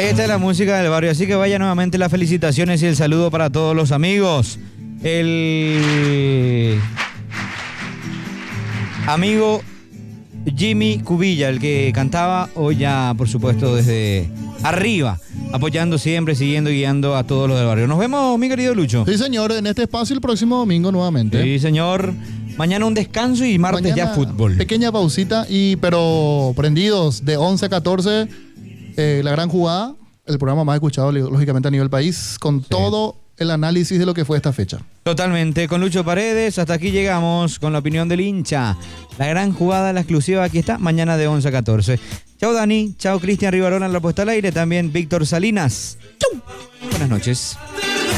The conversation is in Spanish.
Esta es la música del barrio, así que vaya nuevamente las felicitaciones y el saludo para todos los amigos. El amigo Jimmy Cubilla, el que cantaba, hoy ya, por supuesto, desde arriba, apoyando siempre, siguiendo, guiando a todos los del barrio. Nos vemos, mi querido Lucho. Sí, señor, en este espacio el próximo domingo nuevamente. Sí, señor. Mañana un descanso y martes mañana ya fútbol. Pequeña pausita, pero prendidos de 11 a 14, la gran jugada, el programa más escuchado, lógicamente, a nivel país, con todo el análisis de lo que fue esta fecha. Totalmente, con Lucho Paredes, hasta aquí llegamos con la opinión del hincha. La gran jugada, la exclusiva, aquí está, mañana de 11 a 14. Chao Dani, chao Cristian Rivarón en la puesta al aire, también Víctor Salinas. Chau. Buenas noches.